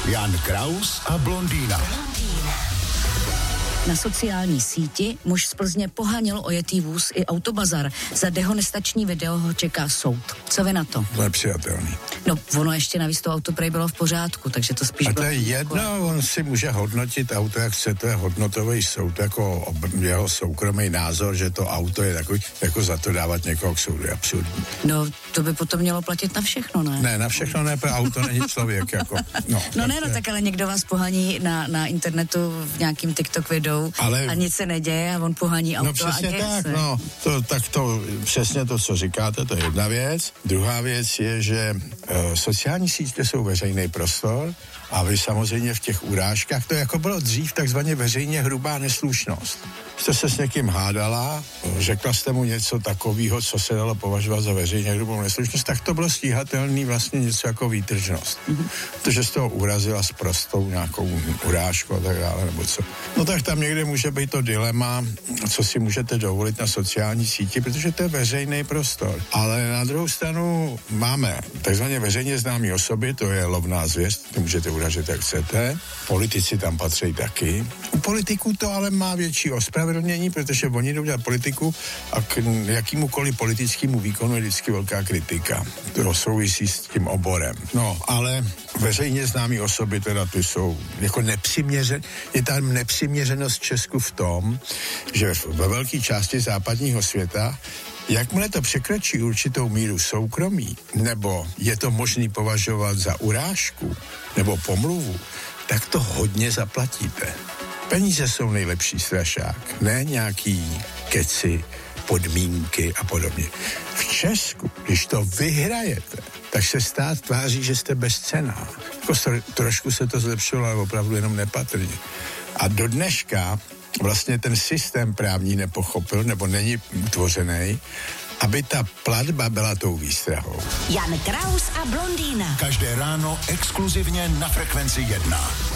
Jan Kraus a blondýna. Na sociální síti muž z Plzně poháněl ojetý vůz i autobazar. Za dehonestační video ho čeká soud. Co vy na to? Nepřijatelný. No, ono ještě navíc to auto prej bylo v pořádku, takže to spíš... A to je jedno, on si může hodnotit auto, jak chce, to je hodnotový soud, jako jeho soukromý názor, že to auto je takový, jako za to dávat někoho k soudu, je absurdní. No, to by potom mělo platit na všechno, ne? Ne, na všechno ne, pro auto není člověk, jako... No tak ale někdo vás pohání na internetu v nějakým TikTok videu a nic se neděje a on pohání auto a děje tak, se. no, to přesně to, co říkáte, to je jedna věc. Druhá věc je, že sociální sítě jsou veřejný prostor a vy samozřejmě v těch urážkách, to jako bylo dřív takzvaně veřejně hrubá neslušnost. Jste se s někým hádala, řekla jste mu něco takového, co se dalo považovat za veřejně hrubou neslušnost, tak to bylo stíhatelný vlastně něco jako výtržnost. Protože z toho urazila s prostou nějakou urážku a tak dále, nebo co. No tak tam někde může být to dilema, co si můžete dovolit na sociální síti, protože to je veřejný prostor. Ale na druhou stranu máme takzvaně veřejně známé osoby, to je lovná zvěř, to můžete uražit, jak chcete. Politici tam patří taky. U politiků to ale má větší ospravedlnění, protože oni jdou dělat politiku a k jakýmukoliv politickému výkonu je vždycky velká kritika. To souvisí s tím oborem. No, ale veřejně známé osoby teda ty jsou jako je tam nepřiměřenost Česku v tom, že ve velké části západního světa jakmile to překročí určitou míru soukromí, nebo je to možný považovat za urážku nebo pomluvu, tak to hodně zaplatíte. Peníze jsou nejlepší strašák, ne nějaký keci, podmínky a podobně. V Česku, když to vyhrajete, tak se stát tváří, že jste bezcenná. Jako trošku se to zlepšilo, ale opravdu jenom nepatrně. A do dneška vlastně ten systém právní nepochopil, nebo není utvořený, aby ta platba byla tou výstrahou. Jan Kraus a blondýna. Každé ráno exkluzivně na Frekvenci 1.